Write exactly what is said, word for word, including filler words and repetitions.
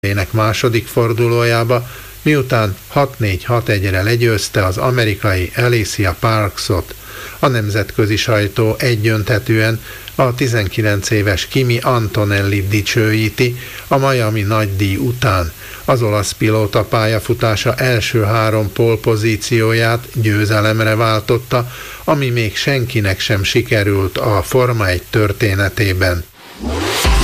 ének második fordulójába, miután hat négy hat egyre legyőzte az amerikai Alicia Parksot. A nemzetközi sajtó egyöntetűen a tizenkilenc éves Kimi Antonellit dicsőíti a Miami nagydíj után. Az olasz pilóta pályafutása első három pole pozícióját győzelemre váltotta, ami még senkinek sem sikerült a Forma egy történetében.